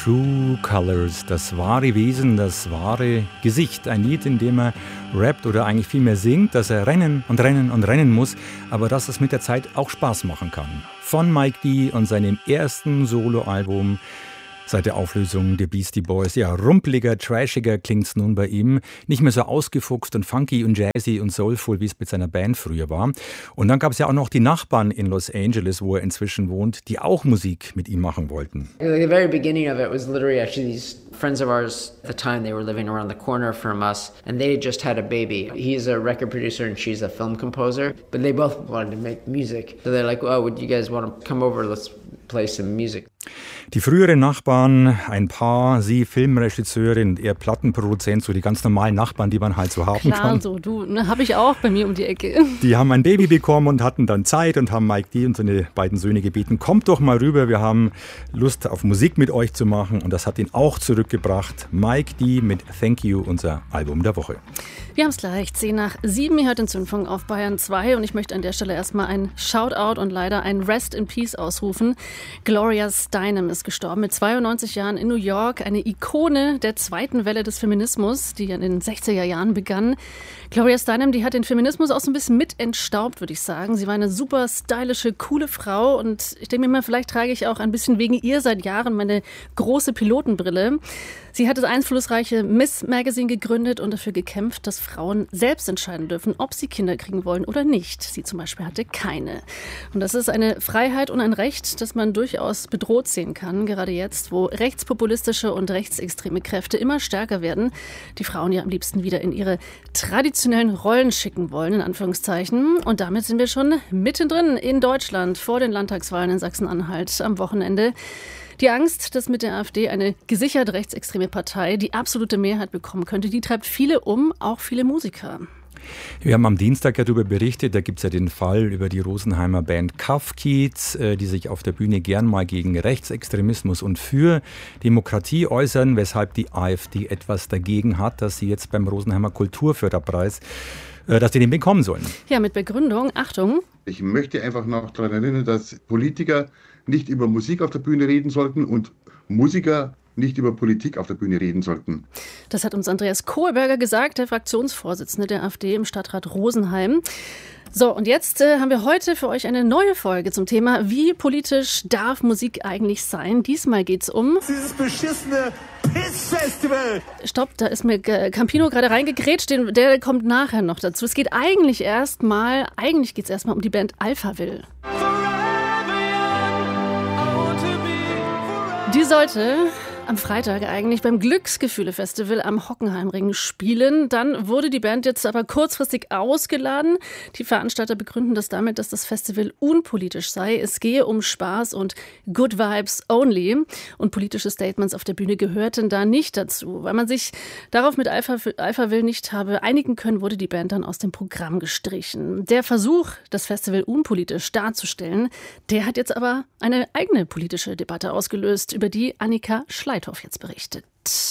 True Colors, das wahre Wesen, das wahre Gesicht. Ein Lied, in dem er rappt oder eigentlich vielmehr singt, dass er rennen und rennen und rennen muss, aber dass es mit der Zeit auch Spaß machen kann. Von Mike D. und seinem ersten Soloalbum seit der Auflösung der Beastie Boys. Ja, rumpeliger, trashiger klingt's nun bei ihm. Nicht mehr so ausgefuchst und funky und jazzy und soulful, wie es mit seiner Band früher war. Und dann gab es ja auch noch die Nachbarn in Los Angeles, wo er inzwischen wohnt, die auch Musik mit ihm machen wollten. The very beginning of it was literally actually these friends of ours at the time, they were living around the corner from us and they just had a baby. He's a record producer and she's a film composer, but they both wanted to make music. So they're like, oh, would you guys want to come over? Let's play some music. Die früheren Nachbarn, ein Paar, sie Filmregisseurin und er Plattenproduzent, so die ganz normalen Nachbarn, die man halt so haben Klar, kann. so du, ne, habe ich auch bei mir um die Ecke. Die haben ein Baby bekommen und hatten dann Zeit und haben Mike D. und seine beiden Söhne gebeten, kommt doch mal rüber, wir haben Lust auf Musik mit euch zu machen, und das hat ihn auch zurückgebracht. Mike D. mit Thank You, unser Album der Woche. Wir haben es gleich, 10:10. Ihr hört den Zündfunk auf Bayern 2 und ich möchte an der Stelle erstmal ein Shoutout und leider ein Rest in Peace ausrufen. Gloria Steinem ist gestorben mit 92 Jahren in New York, eine Ikone der zweiten Welle des Feminismus, die in den 60er Jahren begann. Gloria Steinem, die hat den Feminismus auch so ein bisschen mit entstaubt, würde ich sagen. Sie war eine super stylische, coole Frau und ich denke mir mal, vielleicht trage ich auch ein bisschen wegen ihr seit Jahren meine große Pilotenbrille. Sie hat das einflussreiche Miss Magazine gegründet und dafür gekämpft, dass Frauen selbst entscheiden dürfen, ob sie Kinder kriegen wollen oder nicht. Sie zum Beispiel hatte keine. Und das ist eine Freiheit und ein Recht, das man durchaus bedroht sehen kann, gerade jetzt, wo rechtspopulistische und rechtsextreme Kräfte immer stärker werden, die Frauen ja am liebsten wieder in ihre traditionellen Rollen schicken wollen, in Anführungszeichen. Und damit sind wir schon mittendrin in Deutschland vor den Landtagswahlen in Sachsen-Anhalt am Wochenende. Die Angst, dass mit der AfD eine gesichert rechtsextreme Partei die absolute Mehrheit bekommen könnte, die treibt viele um, auch viele Musiker. Wir haben am Dienstag ja darüber berichtet, da gibt es ja den Fall über die Rosenheimer Band Cuff Kids, die sich auf der Bühne gern mal gegen Rechtsextremismus und für Demokratie äußern, weshalb die AfD etwas dagegen hat, dass sie jetzt beim Rosenheimer Kulturförderpreis, dass die den bekommen sollen. Ja, mit Begründung, Achtung. Ich möchte einfach noch daran erinnern, dass Politiker nicht über Musik auf der Bühne reden sollten und Musiker nicht über Politik auf der Bühne reden sollten. Das hat uns Andreas Kohlberger gesagt, der Fraktionsvorsitzende der AfD im Stadtrat Rosenheim. So, und jetzt haben wir heute für euch eine neue Folge zum Thema, wie politisch darf Musik eigentlich sein? Diesmal geht's um dieses beschissene Pissfestival. Stopp, da ist mir Campino gerade reingegrätscht, der kommt nachher noch dazu. Es geht eigentlich geht's erstmal um die Band Alphaville. Die sollte am Freitag eigentlich beim Glücksgefühle-Festival am Hockenheimring spielen. Dann wurde die Band jetzt aber kurzfristig ausgeladen. Die Veranstalter begründen das damit, dass das Festival unpolitisch sei. Es gehe um Spaß und Good Vibes only. Und politische Statements auf der Bühne gehörten da nicht dazu. Weil man sich darauf mit Alphaville nicht habe einigen können, wurde die Band dann aus dem Programm gestrichen. Der Versuch, das Festival unpolitisch darzustellen, der hat jetzt aber eine eigene politische Debatte ausgelöst, über die Annika Schleithoff jetzt berichtet.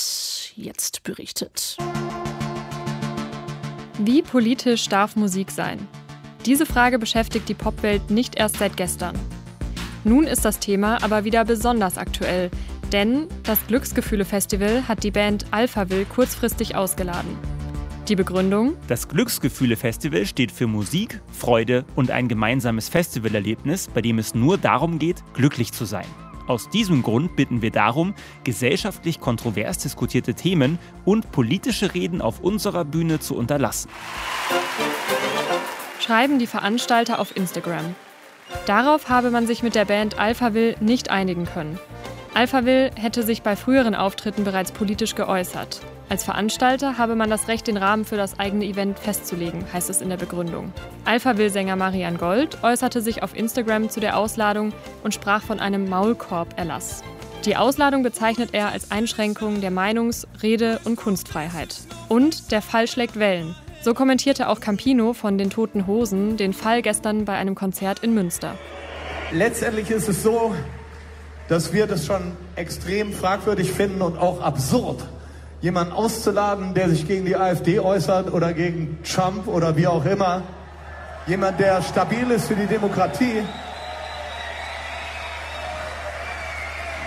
Wie politisch darf Musik sein? Diese Frage beschäftigt die Popwelt nicht erst seit gestern. Nun ist das Thema aber wieder besonders aktuell, denn das Glücksgefühle-Festival hat die Band Alphaville kurzfristig ausgeladen. Die Begründung? Das Glücksgefühle-Festival steht für Musik, Freude und ein gemeinsames Festivalerlebnis, bei dem es nur darum geht, glücklich zu sein. Aus diesem Grund bitten wir darum, gesellschaftlich kontrovers diskutierte Themen und politische Reden auf unserer Bühne zu unterlassen. Schreiben die Veranstalter auf Instagram. Darauf habe man sich mit der Band Alphaville nicht einigen können. Alphaville hätte sich bei früheren Auftritten bereits politisch geäußert. Als Veranstalter habe man das Recht, den Rahmen für das eigene Event festzulegen, heißt es in der Begründung. Alphaville-Sänger Marian Gold äußerte sich auf Instagram zu der Ausladung und sprach von einem Maulkorb-Erlass. Die Ausladung bezeichnet er als Einschränkung der Meinungs-, Rede- und Kunstfreiheit. Und der Fall schlägt Wellen. So kommentierte auch Campino von den Toten Hosen den Fall gestern bei einem Konzert in Münster. Letztendlich ist es so, dass wir das schon extrem fragwürdig finden und auch absurd, jemanden auszuladen, der sich gegen die AfD äußert oder gegen Trump oder wie auch immer. Jemand, der stabil ist für die Demokratie.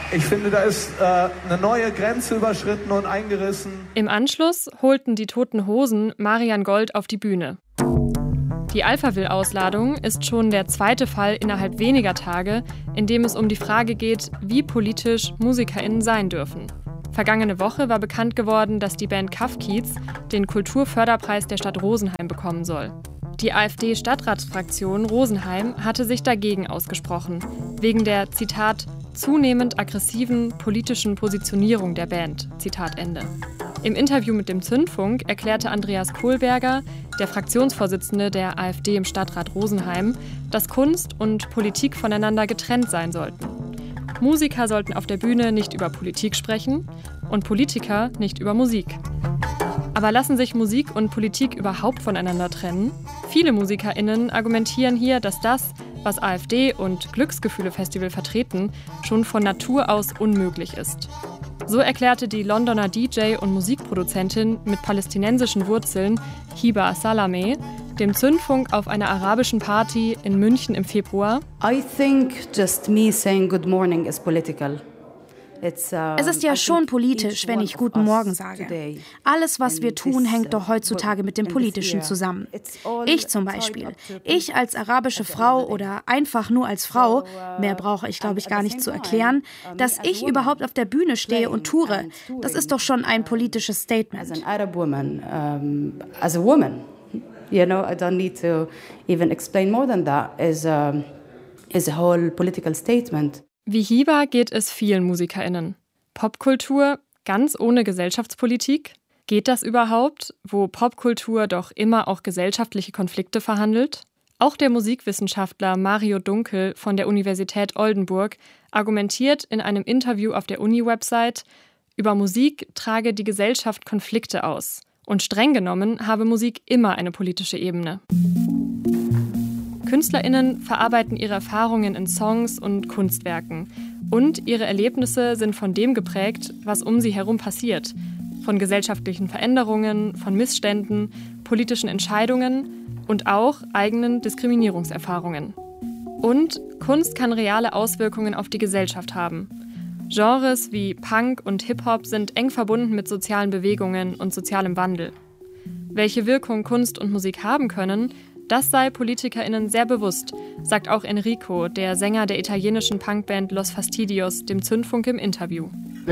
Ich finde, da ist eine neue Grenze überschritten und eingerissen. Im Anschluss holten die Toten Hosen Marian Gold auf die Bühne. Die Alphaville-Ausladung ist schon der zweite Fall innerhalb weniger Tage, in dem es um die Frage geht, wie politisch MusikerInnen sein dürfen. Vergangene Woche war bekannt geworden, dass die Band Kafkiez den Kulturförderpreis der Stadt Rosenheim bekommen soll. Die AfD-Stadtratsfraktion Rosenheim hatte sich dagegen ausgesprochen, wegen der, Zitat, zunehmend aggressiven politischen Positionierung der Band, Zitat Ende. Im Interview mit dem Zündfunk erklärte Andreas Kohlberger, der Fraktionsvorsitzende der AfD im Stadtrat Rosenheim, dass Kunst und Politik voneinander getrennt sein sollten. Musiker sollten auf der Bühne nicht über Politik sprechen und Politiker nicht über Musik. Aber lassen sich Musik und Politik überhaupt voneinander trennen? Viele MusikerInnen argumentieren hier, dass das, was AfD und Glücksgefühle-Festival vertreten, schon von Natur aus unmöglich ist. So erklärte die Londoner DJ und Musikproduzentin mit palästinensischen Wurzeln, Hiba Salameh, dem Zündfunk auf einer arabischen Party in München im Februar: I think just me saying good morning is political. Es ist ja schon politisch, wenn ich Guten Morgen sage. Alles, was wir tun, hängt doch heutzutage mit dem Politischen zusammen. Ich zum Beispiel. Ich als arabische Frau oder einfach nur als Frau, mehr brauche ich, glaube ich, gar nicht zu erklären, dass ich überhaupt auf der Bühne stehe und toure, das ist doch schon ein politisches Statement. As a woman, you know, I don't need to even explain more than that. Is a whole political statement. Wie Hiba geht es vielen MusikerInnen. Popkultur ganz ohne Gesellschaftspolitik? Geht das überhaupt, wo Popkultur doch immer auch gesellschaftliche Konflikte verhandelt? Auch der Musikwissenschaftler Mario Dunkel von der Universität Oldenburg argumentiert in einem Interview auf der Uni-Website, über Musik trage die Gesellschaft Konflikte aus. Und streng genommen habe Musik immer eine politische Ebene. KünstlerInnen verarbeiten ihre Erfahrungen in Songs und Kunstwerken. Und ihre Erlebnisse sind von dem geprägt, was um sie herum passiert. Von gesellschaftlichen Veränderungen, von Missständen, politischen Entscheidungen und auch eigenen Diskriminierungserfahrungen. Und Kunst kann reale Auswirkungen auf die Gesellschaft haben. Genres wie Punk und Hip-Hop sind eng verbunden mit sozialen Bewegungen und sozialem Wandel. Welche Wirkung Kunst und Musik haben können, das sei PolitikerInnen sehr bewusst, sagt auch Enrico, der Sänger der italienischen Punkband Los Fastidios, dem Zündfunk im Interview.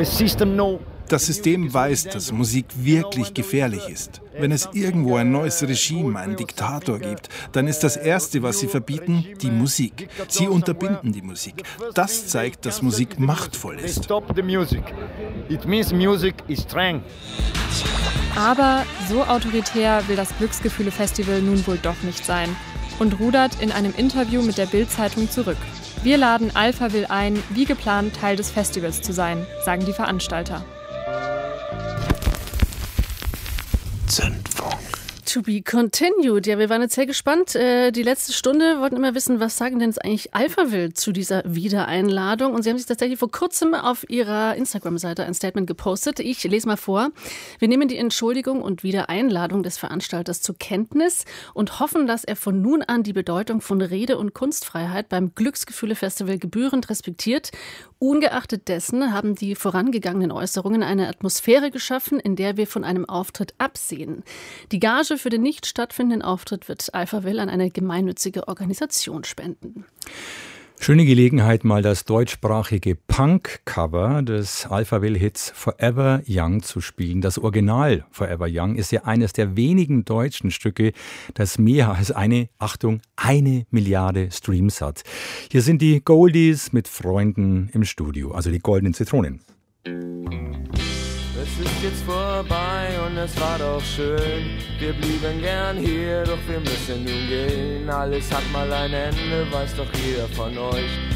Das System weiß, dass Musik wirklich gefährlich ist. Wenn es irgendwo ein neues Regime, einen Diktator gibt, dann ist das Erste, was sie verbieten, die Musik. Sie unterbinden die Musik. Das zeigt, dass Musik machtvoll ist. Aber so autoritär will das Glücksgefühle-Festival nun wohl doch nicht sein und rudert in einem Interview mit der Bild-Zeitung zurück. Wir laden Alphaville ein, wie geplant Teil des Festivals zu sein, sagen die Veranstalter. Zündfunk. To be continued. Ja, wir waren jetzt sehr gespannt. Die letzte Stunde wollten immer wissen, was sagen denn jetzt eigentlich Alphaville zu dieser Wiedereinladung? Und sie haben sich tatsächlich vor kurzem auf ihrer Instagram-Seite ein Statement gepostet. Ich lese mal vor. Wir nehmen die Entschuldigung und Wiedereinladung des Veranstalters zur Kenntnis und hoffen, dass er von nun an die Bedeutung von Rede- und Kunstfreiheit beim Glücksgefühle-Festival gebührend respektiert. Ungeachtet dessen haben die vorangegangenen Äußerungen eine Atmosphäre geschaffen, in der wir von einem Auftritt absehen. Die Gage für den nicht stattfindenden Auftritt wird Alphaville an eine gemeinnützige Organisation spenden. Schöne Gelegenheit, mal das deutschsprachige Punk-Cover des Alphaville-Hits Forever Young zu spielen. Das Original Forever Young ist ja eines der wenigen deutschen Stücke, das mehr als eine Milliarde Streams hat. Hier sind die Goldies mit Freunden im Studio, also die goldenen Zitronen. Es ist jetzt vorbei und es war doch schön. Wir blieben gern hier, doch wir müssen nun gehen. Alles hat mal ein Ende, weiß doch jeder von euch.